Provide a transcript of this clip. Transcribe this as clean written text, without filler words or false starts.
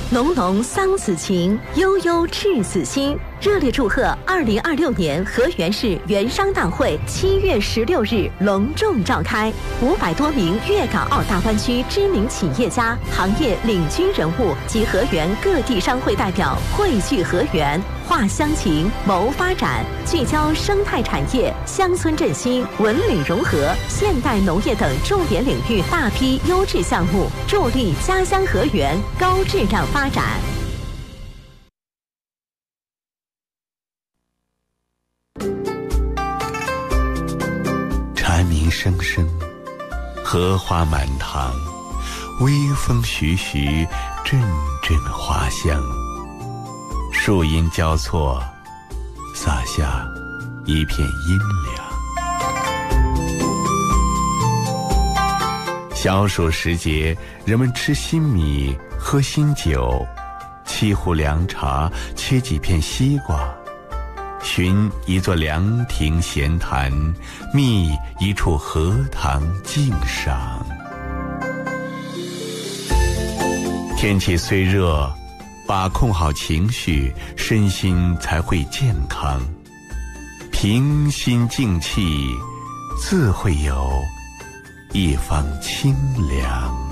浓浓桑梓情，悠悠赤子心。热烈祝贺2026年河源市原商大会7月16日隆重召开，500多名粤港澳大湾区知名企业家、行业领军人物及河源各地商会代表汇聚河源，话乡情，谋发展，聚焦生态产业、乡村振兴、文旅融合、现代农业等重点领域大批优质项目，助力家乡河源高质量发展。 蝉鸣声声，荷花满堂，微风徐徐，阵阵花香。树荫交错，洒下一片阴凉。小暑时节，人们吃新米，喝新酒，沏壶凉茶，切几片西瓜，寻一座凉亭闲谈，觅一处荷塘静赏。天气虽热，把控好情绪，身心才会健康。平心静气，自会有一方清凉。